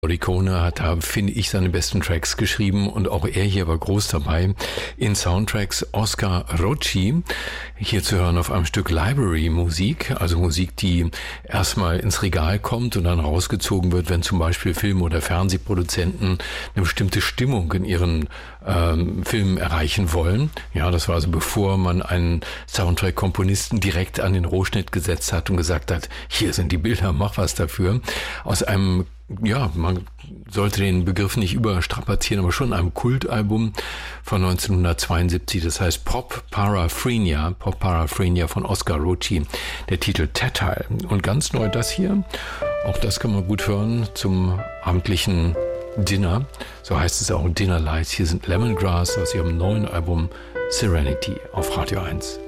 Morricone hat da, finde ich, seine besten Tracks geschrieben und auch er hier war groß dabei. In Soundtracks Oscar Rocci, hier zu hören auf einem Stück Library-Musik, also Musik, die erstmal ins Regal kommt und dann rausgezogen wird, wenn zum Beispiel Film- oder Fernsehproduzenten eine bestimmte Stimmung in ihren Filmen erreichen wollen. Ja, das war also bevor man einen Soundtrack-Komponisten direkt an den Rohschnitt gesetzt hat und gesagt hat, hier sind die Bilder, mach was dafür. Aus einem, ja, man sollte den Begriff nicht überstrapazieren, aber schon einem Kultalbum von 1972, das heißt Pop Paraphrenia von Oscar Rocci, der Titel Tattile. Und ganz neu das hier, auch das kann man gut hören zum abendlichen Dinner, so heißt es auch Dinner Lights. Hier sind Lemongrass aus ihrem neuen Album Serenity auf Radio 1.